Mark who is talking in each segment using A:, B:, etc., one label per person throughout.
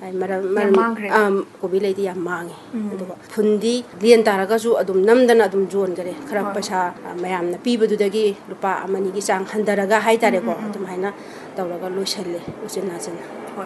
A: ꯀꯣꯕꯤ ꯂꯩꯗꯤ ꯌꯥꯝ ꯃꯥꯡꯉꯦ ꯑꯗꯨꯒ ꯐꯨꯟꯗꯤ ꯂꯦꯟ ꯇꯥꯔꯒꯁꯨ ꯑꯗꯨꯝ ꯅꯝꯗꯅ ꯑꯗꯨꯝ ꯌꯣꯟꯈꯔꯦ ꯈꯔ ꯄꯩꯁꯥ ꯃꯌꯥꯝꯅ ꯄꯤꯕꯗꯨꯗꯒꯤ ꯂꯨꯄꯥ ꯑꯃꯅꯤꯒꯤ ꯆꯥꯡ ꯍꯟꯊꯔꯒ ꯍꯥꯏꯇꯥꯔꯦꯀꯣ ꯑꯗꯨꯃꯥꯏꯅ ꯇꯧꯔꯒ ꯂꯣꯏꯁꯜꯂꯦ ꯎꯆꯤꯟ ꯅꯥꯆꯤꯟꯅ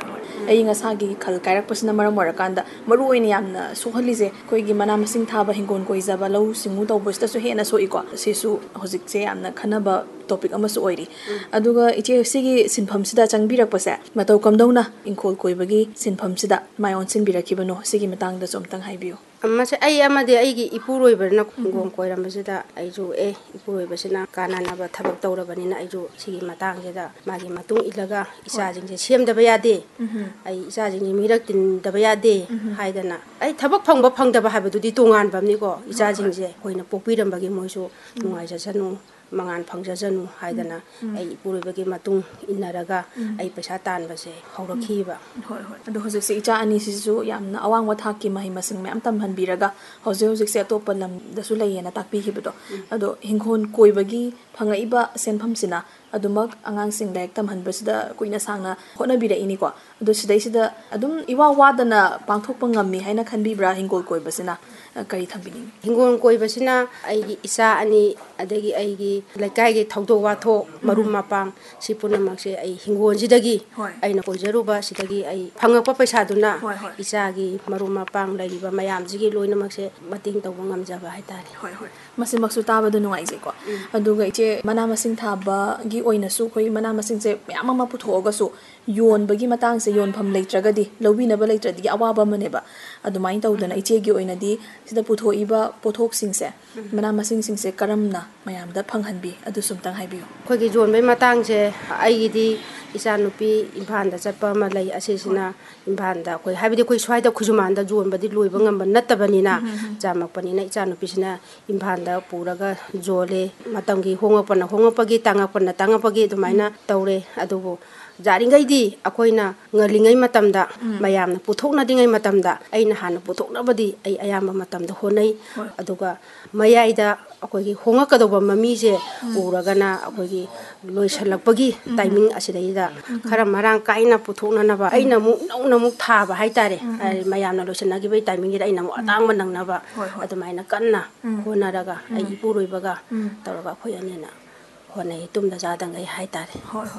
B: ꯑꯏꯪ ꯑꯁꯥꯒꯤ ꯈꯜ ꯀꯥꯏꯔꯛꯄꯁꯤꯅ ꯃꯔꯝ ꯑꯣꯏꯔꯀꯥꯟꯗ ꯃꯔꯨꯑꯣꯏꯅ ꯌꯥꯝꯅ ꯁꯣꯛꯍꯜꯂꯤꯁꯦ ꯑꯩꯈꯣꯏꯒꯤ ꯃꯅꯥ ꯃꯁꯤꯡ ꯊꯥꯕ ꯍꯤꯡꯒꯣꯜ ꯀꯣꯏꯖꯕ ꯂꯧꯎ ꯁꯤꯡꯎ ꯇꯧꯕꯁꯤꯗꯁꯨ ꯍꯦꯟꯅ ꯁꯣꯛꯏꯀꯣ ꯁꯤꯁꯨ ꯍꯧꯖꯤꯛꯁꯦ ꯌꯥꯝꯅ ꯈꯟꯅꯕ ꯇꯣꯄꯤꯛ ꯑꯃꯁꯨ ꯑꯣꯏꯔꯤ ꯑꯗꯨꯒ ꯏꯆꯦ ꯁꯤꯒꯤ ꯁꯤꯟꯐꯝꯁꯤꯗ ꯆꯪꯕꯤꯔꯛꯄꯁꯦ ꯃꯇꯧ ꯀꯝꯗꯧꯅ ꯏꯪꯈꯣꯜ ꯀꯣꯏꯕꯒꯤ ꯁꯤꯟꯐꯝꯁꯤꯗ ꯃꯥꯏ ꯑꯣꯟꯁꯤꯟꯕꯤꯔꯛꯈꯤꯕꯅꯣ ꯁꯤꯒꯤ ꯃꯇꯥꯡꯗꯁꯨ ꯑꯝꯇꯪ ꯍꯥꯏꯕꯤꯌꯨ
A: ꯃꯁꯦ ꯑꯩ ꯑꯃꯗꯤ ꯑꯩꯒꯤ ꯏꯄꯨꯔꯣꯏꯕꯅ ꯍꯤꯡꯒꯣꯜ ꯀꯣꯏꯔꯝꯕꯁꯤꯗ ꯑꯩꯁꯨ ꯏꯄꯨꯔꯣꯏꯕꯁꯤꯅ ꯀꯥꯟꯅꯅꯕ ꯊꯕꯛ ꯇꯧꯔꯕꯅꯤꯅ ꯑꯩꯁꯨ ꯁꯤꯒꯤ ꯃꯇꯥꯡꯁꯤꯗ ꯃꯥꯒꯤ ꯃꯇꯨꯡ ꯏꯜꯂꯒ ꯏꯆꯥꯁꯤꯡꯁꯦ ꯁꯦꯝꯗꯕ ꯌꯥꯗꯦ ꯑꯩ ꯏꯆꯥꯁꯤꯡꯁꯦ ꯃꯤꯔꯛ ꯇꯤꯟꯗꯕ ꯌꯥꯗꯦ ꯍꯥꯏꯗꯅ ꯑꯩ ꯊꯕꯛ ꯐꯪꯕ ꯐꯪꯗꯕ ꯍꯥꯏꯕꯗꯨꯗꯤ ꯇꯣꯉꯥꯟꯕꯅꯤꯀꯣ ꯏꯆꯥꯁꯤꯡꯁꯦ ꯑꯩꯈꯣꯏꯅ ꯄꯣꯛꯄꯤꯔꯝꯕꯒꯤ ꯃꯣꯏꯁꯨ ꯅꯨꯡꯉꯥꯏꯖꯁꯅꯨ ꯃꯉꯥꯟ ꯐꯪꯖꯁꯅꯨ ꯍꯥꯏꯗꯅ ꯑꯩ ꯏꯄꯨꯔꯣꯏꯕꯒꯤ ꯃꯇꯨꯡ ꯏꯟꯅꯔꯒ ꯑꯩ ꯄꯩꯁꯥ ꯇꯥꯟꯕꯁꯦ ꯍꯧꯔꯛꯈꯤꯕ
B: ꯑꯗꯣ ꯍꯧꯖꯤꯛꯁꯦ ꯏꯆꯥ ꯑꯅꯤꯁꯤꯁꯨ ꯌꯥꯝꯅ ꯑꯋꯥꯡꯕ ꯊꯥꯛꯀꯤ ꯃꯍꯩ ꯃꯁꯤꯡ ꯃꯌꯥꯝ ꯇꯝꯍꯟꯕꯤꯔꯒ ꯍꯧꯖꯤꯛꯁꯦ ꯑꯇꯣꯞꯄ ꯂꯝꯗꯁꯨ ꯂꯩꯌꯦꯅ ꯇꯥꯛꯄꯤꯈꯤꯕꯗꯣ ꯑꯗꯣ ꯍꯤꯡꯈꯣꯜ ꯀꯣꯏꯕꯒꯤ ꯐꯪꯉꯛꯏꯕ ꯁꯦꯟꯐꯝꯁꯤꯅ ꯑꯗꯨꯃꯛ ꯑꯉꯥꯡꯁꯤꯡ ꯂꯥꯏꯔꯤꯛ ꯇꯝꯍꯟꯕꯁꯤꯗ ꯀꯨꯏꯅ ꯁꯥꯡꯅ ꯍꯣꯠꯅꯕꯤꯔꯛꯏꯅꯤꯀꯣ ꯑꯗꯣ ꯁꯤꯗꯩꯁꯤꯗ ꯑꯗꯨꯝ ꯏꯋꯥ ꯋꯥꯗꯅ ꯄꯥꯡꯊꯣꯛꯄ ꯉꯝꯃꯤ ꯍꯥꯏꯅ ꯈꯟꯕꯤꯕ꯭ꯔꯥ ꯍꯤꯡꯒꯣꯜ ꯀꯣꯏꯕꯁꯤꯅ ꯀꯔꯤ ꯊꯝꯕꯤꯅꯤꯡꯉꯤ
A: ꯍꯤꯡꯒꯣꯜ ꯀꯣꯏꯕꯁꯤꯅ ꯑꯩꯒꯤ ꯏꯆꯥ ꯑꯅꯤ ꯑꯗꯒꯤ ꯑꯩꯒꯤ ꯂꯩꯀꯥꯏꯒꯤ ꯊꯧꯗꯣꯛ ꯋꯥꯊꯣꯛ ꯃꯔꯨꯞ ꯃꯄꯥꯡ ꯁꯤ ꯄꯨꯝꯅꯃꯛꯁꯦ ꯑꯩ ꯍꯤꯡꯒꯣꯜꯁꯤꯗꯒꯤ ꯑꯩꯅ ꯀꯣꯏꯖꯔꯨꯕ ꯁꯤꯗꯒꯤ ꯑꯩ ꯐꯪꯉꯛꯄ ꯄꯩꯁꯥꯗꯨꯅ ꯏꯆꯥꯒꯤ ꯃꯔꯨꯞ ꯃꯄꯥꯡ ꯂꯩꯔꯤꯕ ꯃꯌꯥꯝꯁꯤꯒꯤ ꯂꯣꯏꯅꯃꯛꯁꯦ ꯃꯇꯦꯡ ꯇꯧꯕ ꯉꯝꯖꯕ ꯍꯥꯏꯇꯥꯔꯦ
B: ꯃꯁꯤꯃꯛꯁꯨ ꯇꯥꯕꯗ ꯅꯨꯡꯉꯥꯏꯖꯩꯀꯣ ꯑꯗꯨꯒ ꯏꯆꯦ ꯃꯅꯥ ꯃꯁꯤꯡ ꯊꯥꯕꯒꯤ ꯑꯣꯏꯅꯁꯨ ꯑꯩꯈꯣꯏ ꯃꯅꯥ ꯃꯁꯤꯡꯁꯦ ꯃꯌꯥꯝ ꯑꯃ ꯄꯨꯊꯣꯛꯑꯒꯁꯨ ꯌꯣꯟꯕꯒꯤ ꯃꯇꯥꯡꯁꯦ ꯌꯣꯟꯐꯝ ꯂꯩꯇ꯭ꯔꯒꯗꯤ ꯂꯧꯕꯤꯅꯕ ꯂꯩꯇ꯭ꯔꯗꯤ ꯑꯋꯥꯕ ꯑꯃꯅꯦꯕ ꯑꯗꯨꯃꯥꯏꯅ ꯇꯧꯗꯅ ꯏꯆꯦꯒꯤ ꯑꯣꯏꯅꯗꯤ ꯁꯤꯗ ꯄꯨꯊꯣꯛꯏꯕ ꯄꯣꯠꯊꯣꯛꯁꯤꯡꯁꯦ ꯃꯅꯥ ꯃꯁꯤꯡꯁꯤꯡꯁꯦ ꯀꯔꯝꯅ ꯃꯌꯥꯝꯗ ꯐꯪꯍꯟꯕꯤ ꯑꯗꯨꯁꯨ ꯑꯝꯇꯪ ꯍꯥꯏꯕꯤꯌꯨ
A: ꯑꯩꯈꯣꯏꯒꯤ ꯌꯣꯟꯕꯩ ꯃꯇꯥꯡꯁꯦ ꯑꯩꯒꯤꯗꯤ ꯏꯆꯥꯅꯨꯄꯤ ꯏꯝꯐꯥꯜꯗ ꯆꯠꯄ ꯑꯃ ꯂꯩ ꯑꯁꯤꯁꯤꯅ ꯏꯝꯐꯥꯜꯗ ꯑꯩꯈꯣꯏ ꯍꯥꯏꯕꯗꯤ ꯑꯩꯈꯣꯏ ꯁ꯭ꯋꯥꯏꯗ ꯈꯨꯖꯨꯃꯥꯟꯗ ꯌꯣꯟꯕꯗꯤ ꯂꯣꯏꯕ ꯉꯝꯕ ꯅꯠꯇꯕꯅꯤ나 ꯆꯥꯃꯛꯄꯅꯤꯅ ꯏꯆꯥꯅꯨꯄꯤꯁꯤꯅ ꯏꯝꯐꯥꯜꯗ ꯄꯨꯔꯒ ꯌꯣꯜꯂꯦ ꯃꯇꯝꯒꯤ ꯍꯣꯡꯉꯛꯄꯒꯤ ꯇꯥꯡꯉꯛꯄꯒꯤ ꯑꯗꯨꯃꯥꯏꯅ ꯇꯧꯔꯦ ꯑꯗꯨꯕꯨ ꯌꯥꯔꯤꯉꯩꯗꯤ ꯑꯩꯈꯣꯏꯅ ꯉꯜꯂꯤꯉꯩ ꯃꯇꯝꯗ ꯃꯌꯥꯝꯅ ꯄꯨꯊꯣꯛꯅꯗ꯭ꯔꯤꯉꯩ ꯃꯇꯝꯗ ꯑꯩꯅ ꯍꯥꯟꯅ ꯄꯨꯊꯣꯛꯅꯕꯗꯤ ꯑꯩ ꯑꯌꯥꯝꯕ ꯃꯇꯝꯗ ꯍꯣꯠꯅꯩ ꯑꯗꯨꯒ ꯃꯌꯥꯏꯗ ꯑꯩꯈꯣꯏꯒꯤ ꯍꯣꯡꯉꯛꯀꯗꯧꯕ ꯃꯃꯤꯁꯦ ꯎꯔꯒꯅ ꯑꯩꯈꯣꯏꯒꯤ ꯂꯣꯏꯁꯤꯜꯂꯛꯄꯒꯤ ꯇꯥꯏꯃꯤꯡ ꯑꯁꯤꯗꯩꯗ ꯈꯔ ꯃꯔꯥꯡ ꯀꯥꯏꯅ ꯄꯨꯊꯣꯛꯅꯅꯕ ꯑꯩꯅ ꯑꯃꯨꯛ ꯅꯧꯅ ꯑꯃꯨꯛ ꯊꯥꯕ ꯍꯥꯏꯇꯥꯔꯦ ꯃꯌꯥꯝꯅ ꯂꯣꯏꯁꯤꯟꯅꯈꯤꯕꯒꯤ ꯇꯥꯏꯃꯤꯡꯁꯤꯗ ꯑꯩꯅ ꯑꯃꯨꯛ ꯑꯇꯥꯡꯕ ꯅꯪꯅꯕ ꯑꯗꯨꯃꯥꯏꯅ ꯀꯟꯅ ꯍꯣꯠꯅꯔꯒ ꯑꯩ ꯏꯄꯨꯔꯣꯏꯕꯒ ꯇꯧꯔꯒ ꯑꯩꯈꯣꯏ ꯑꯅꯤꯅ ꯍꯣꯠꯅꯩ ꯇꯨꯝꯗ ꯆꯥꯗꯉꯩ ꯍꯥꯏꯇꯥꯔꯦ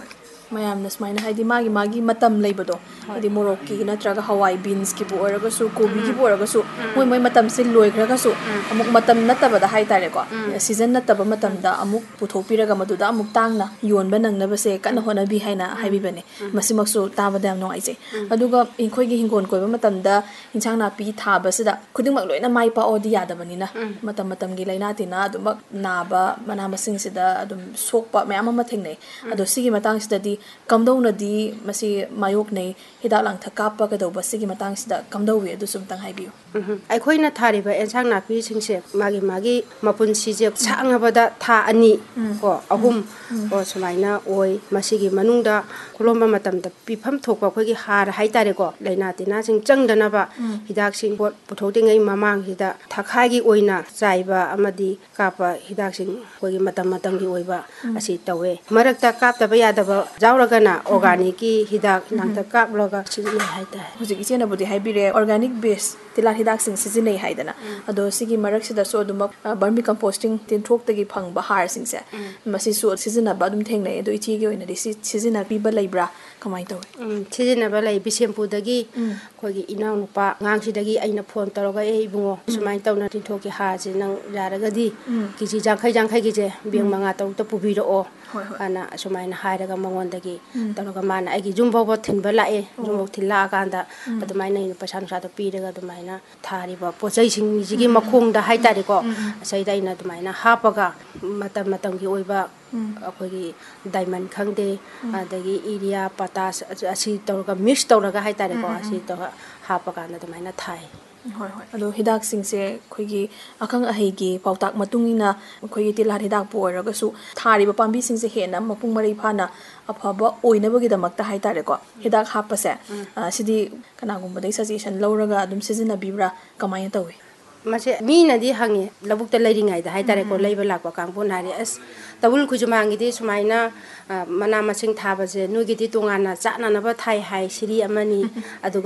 B: ꯃꯌꯥꯝꯅ ꯁꯨꯃꯥꯏꯅ ꯍꯥꯏꯗꯤ ꯃꯥꯒꯤ ꯃꯇꯝ ꯂꯩꯕꯗꯣ ꯍꯥꯏꯗꯤ ꯃꯣꯔꯣꯛꯀꯤ ꯅꯠꯇ꯭ꯔꯒ ꯍꯋꯥꯏ ꯕꯤꯟꯁꯀꯤꯕꯨ ꯑꯣꯏꯔꯒꯁꯨ ꯀꯣꯕꯤꯒꯤꯕꯨ ꯑꯣꯏꯔꯒꯁꯨ ꯃꯣꯏ ꯃꯇꯝꯁꯦ ꯂꯣꯏꯈ꯭ꯔꯒꯁꯨ ꯑꯃꯨꯛ ꯃꯇꯝ ꯅꯠꯇꯕꯗ ꯍꯥꯏꯇꯥꯔꯦꯀꯣ ꯁꯤꯖꯟ ꯅꯠꯇꯕ ꯃꯇꯝꯗ ꯑꯃꯨꯛ ꯄꯨꯊꯣꯛꯄꯤꯔꯒ ꯃꯗꯨꯗ ꯑꯃꯨꯛ ꯇꯥꯡꯅ ꯌꯣꯟꯕ ꯅꯪꯅꯕꯁꯦ ꯀꯟꯅ ꯍꯣꯠꯅꯕꯤ ꯍꯥꯏꯅ ꯍꯥꯏꯕꯤꯕꯅꯦ ꯃꯁꯤꯃꯛꯁꯨ ꯇꯥꯕꯗ ꯌꯥꯝ ꯅꯨꯡꯉꯥꯏꯖꯩ ꯑꯗꯨꯒ ꯑꯩꯈꯣꯏꯒꯤ ꯍꯤꯡꯒꯣꯜ ꯀꯣꯏꯕ ꯃꯇꯝꯗ ꯏꯟꯁꯥꯡ ꯅꯥꯄꯤ ꯊꯥꯕꯁꯤꯗ ꯈꯨꯗꯤꯡꯃꯛ ꯂꯣꯏꯅ ꯃꯥꯏ ꯄꯥꯛꯑꯣꯗꯤ ꯌꯥꯗꯕꯅꯤꯅ ꯃꯇꯝꯒꯤ ꯂꯩꯅꯥ ꯇꯤꯟꯅꯥ ꯑꯗꯨꯃꯛ ꯅꯥꯕ ꯃꯅꯥ ꯃꯁꯤꯡꯁꯤꯗ ꯑꯗꯨꯝ ꯁꯣꯛꯄ ꯃꯌꯥꯝ ꯑꯃ ꯊꯦꯡꯅꯩ ꯑꯗꯣ ꯁꯤꯒꯤ ꯃꯇꯥꯡꯁꯤꯗꯗꯤ ꯀꯝꯗꯧꯅꯗꯤ ꯃꯁꯤ ꯃꯥꯌꯣꯛꯅꯩ ꯍꯤꯗꯥꯛ ꯂꯥꯡꯊꯛ ꯀꯥꯞꯄ ꯀꯩꯗꯧꯕ ꯁꯤꯒꯤ ꯃꯇꯥꯡꯁꯤꯗ ꯀꯝꯗꯧꯋꯤ ꯑꯗꯨꯁꯨ ꯑꯝꯇꯪ ꯍꯥꯏꯕꯤꯌꯨ
A: ꯑꯩꯈꯣꯏꯅ ꯊꯥꯔꯤꯕ ꯑꯦꯟꯁꯥꯡ ꯅꯥꯄꯤꯁꯤꯡꯁꯦ ꯃꯥꯒꯤ ꯃꯄꯨꯟꯁꯤꯁꯦ ꯁꯥꯡꯉꯕꯗ ꯊꯥ 2 ꯀꯣ 3 ꯀꯣ ꯁꯨꯃꯥꯏꯅ ꯑꯣꯏ ꯃꯁꯤꯒꯤ ꯃꯅꯨꯡꯗ ꯈꯨꯂꯣꯝꯕ ꯃꯇꯝꯗ ꯄꯤꯐꯝ ꯊꯣꯛꯄ ꯑꯩꯈꯣꯏꯒꯤ ꯍꯥꯔ ꯍꯥꯏꯇꯥꯔꯦꯀꯣ ꯂꯩꯅꯥ ꯇꯤꯟꯅꯥꯁꯤꯡ ꯆꯪꯗꯅꯕ ꯍꯤꯗꯥꯛꯁꯤꯡ ꯄꯣꯠ ꯄꯨꯊꯣꯛꯇ꯭ꯔꯤꯉꯩ ꯃꯃꯥꯡꯁꯤꯗ ꯊꯥꯈꯥꯏꯒꯤ ꯑꯣꯏꯅ ꯆꯥꯏꯕ ꯑꯃꯗꯤ ꯀꯥꯞꯄ ꯍꯤꯗꯥꯛꯁꯤꯡ ꯑꯩꯈꯣꯏꯒꯤ ꯃꯇꯝꯒꯤ ꯑꯣꯏꯕ ꯑꯁꯤ ꯇꯧꯋꯦ ꯃꯔꯛꯇ ꯀꯥꯞꯇꯕ ꯌꯥꯗꯕ ꯌꯥꯎꯔꯒꯅ ꯑꯣꯔꯒꯥꯅꯤꯛꯀꯤ ꯍꯤꯗꯥꯛ ꯂꯥꯡꯊꯛ ꯀꯥꯞꯂꯒ ꯁꯤꯖꯤꯟꯅꯩ ꯍꯥꯏꯇꯥꯔꯦ
B: ꯍꯧꯖꯤꯛ ꯏꯆꯦꯅꯕꯨꯗꯤ ꯍꯥꯏꯕꯤꯔꯦ ꯑꯣꯔꯒꯥꯅꯤꯛ ꯕꯦꯁ ꯇꯤꯜꯍꯥꯠ ꯍꯤꯗꯥꯛꯁꯤꯡ ꯁꯤꯖꯤꯟꯅꯩ ꯍꯥꯏꯗꯅ ꯑꯗꯣ ꯁꯤꯒꯤ ꯃꯔꯛꯁꯤꯗꯁꯨ ꯑꯗꯨꯃꯛ ꯕꯔꯃꯤ ꯀꯝꯄꯣꯁꯇꯤꯡ ꯇꯤꯟꯊ꯭ꯔꯣꯛꯇꯒꯤ ꯐꯪꯕ ꯍꯥꯔꯁꯤꯡꯁꯦ ꯃꯁꯤꯁꯨ ꯁꯤꯖꯤꯟꯅꯕ ꯑꯗꯨꯝ ꯊꯦꯡꯅꯩ ꯑꯗꯣ ꯏꯆꯦꯒꯤ ꯑꯣꯏꯅꯗꯤ ꯁꯤꯖꯤꯟꯅꯕꯤꯕ ꯂꯩꯕ꯭ꯔꯥ ꯀꯃꯥꯏꯅ ꯇꯧꯋꯤ
A: ꯁꯤꯖꯤꯟꯅꯕ ꯂꯩ ꯕꯤꯁꯦꯝꯄꯨꯔꯗꯒꯤ ꯑꯩꯈꯣꯏꯒꯤ ꯏꯅꯥꯎꯅꯨꯄꯥ ꯑꯉꯥꯡꯁꯤꯗꯒꯤ ꯑꯩꯅ ꯐꯣꯟ ꯇꯧꯔꯒ ꯏꯕꯨꯡꯉꯣ ꯁꯨꯃꯥꯏꯅ ꯇꯧꯅ ꯇꯤꯟꯊ꯭ꯔꯣꯛꯀꯤ ꯍꯥꯔꯁꯦ ꯅꯪ ꯌꯥꯔꯒꯗꯤ ꯀꯦꯖꯤ 50-50ꯒꯤꯁꯦ ꯕꯦꯛ 5-6 ꯄꯨꯕꯤꯔꯛꯑꯣ ꯑꯅ ꯑꯁꯨꯃꯥꯏꯅ ꯍꯥꯏꯔꯒ ꯃꯉꯣꯟꯗꯒꯤ ꯇꯧꯔꯒ ꯃꯥꯅ ꯑꯩꯒꯤ ꯌꯨꯝ ꯐꯥꯎꯕ ꯊꯤꯟꯕ ꯂꯥꯛꯑꯦ ꯌꯨꯝꯐꯥꯎ ꯊꯤꯜꯂꯛꯑꯀꯥꯟꯗ ꯑꯗꯨꯃꯥꯏꯅ ꯑꯩꯅ ꯄꯩꯁꯥ ꯅꯨꯡꯁꯥꯗꯣ ꯄꯤꯔꯒ ꯑꯗꯨꯃꯥꯏꯅ ꯊꯥꯔꯤꯕ ꯄꯣꯠꯆꯩꯁꯤꯡꯁꯤꯒꯤ ꯃꯈꯣꯡꯗ ꯍꯥꯏꯇꯥꯔꯦꯀꯣ ꯑꯁꯩꯗ ꯑꯩꯅ ꯑꯗꯨꯃꯥꯏꯅ ꯍꯥꯞꯄꯒ ꯃꯇꯝꯒꯤ ꯑꯣꯏꯕ ꯑꯩꯈꯣꯏꯒꯤ ꯗꯥꯏꯃꯟ ꯈꯪꯗꯦ ꯑꯗꯒꯤ ꯏꯔꯤꯌꯥ ꯄꯣꯇꯥꯁ ꯑꯁꯤ ꯇꯧꯔꯒ ꯃꯤꯛꯁ ꯇꯧꯔꯒ ꯍꯥꯏꯇꯥꯔꯦꯀꯣ ꯑꯁꯤ ꯇꯧꯔꯒ ꯍꯥꯞꯄꯀꯥꯟꯗ ꯑꯗꯨꯃꯥꯏꯅ ꯊꯥꯏ
B: ꯑꯗꯣ ꯍꯤꯗꯥꯛꯁꯤꯡꯁꯦ ꯑꯩꯈꯣꯏꯒꯤ ꯑꯈꯪ ꯑꯍꯩꯒꯤ ꯄꯥꯎꯇꯥꯛ ꯃꯇꯨꯡ ꯏꯟꯅ ꯑꯩꯈꯣꯏꯒꯤ ꯇꯤꯜꯍꯥꯠ ꯍꯤꯗꯥꯛꯄꯨ ꯑꯣꯏꯔꯒꯁꯨ ꯊꯥꯔꯤꯕ ꯄꯥꯝꯕꯤꯁꯤꯡꯁꯦ ꯍꯦꯟꯅ ꯃꯄꯨꯡ ꯃꯔꯩ ꯐꯥꯅ ꯑꯐꯕ ꯑꯣꯏꯅꯕꯒꯤꯗꯃꯛꯇ ꯍꯥꯏꯇꯥꯔꯦꯀꯣ ꯍꯤꯗꯥꯛ ꯍꯥꯞꯄꯁꯦ ꯁꯤꯗꯤ ꯀꯅꯥꯒꯨꯝꯕꯗꯩ ꯁꯖꯦꯁꯟ ꯂꯧꯔꯒ ꯑꯗꯨꯝ ꯁꯤꯖꯤꯟꯅꯕꯤꯕ꯭ꯔꯥ ꯀꯃꯥꯏꯅ ꯇꯧꯋꯤ
A: ꯃꯁꯦ ꯃꯤꯅꯗꯤ ꯍꯪꯉꯦ ꯂꯧꯕꯨꯛꯇ ꯂꯩꯔꯤꯉꯩꯗ ꯍꯥꯏꯇꯥꯔꯦꯀꯣ ꯂꯩꯕ ꯂꯥꯛꯄ ꯀꯥꯡꯕꯨꯅ ꯍꯥꯏꯔꯦ ꯑꯁ ꯇꯥꯕꯨꯜ ꯈꯨꯖꯨꯃꯥꯡꯒꯤꯗꯤ ꯁꯨꯃꯥꯏꯅ ꯃꯅꯥ ꯃꯁꯤꯡ ꯊꯥꯕꯁꯦ ꯅꯣꯏꯒꯤꯗꯤ ꯇꯣꯉꯥꯟꯅ ꯆꯥꯅꯅꯕ ꯊꯥꯏ ꯍꯥꯏ ꯁꯤꯔꯤ ꯑꯃꯅꯤ ꯑꯗꯨꯒ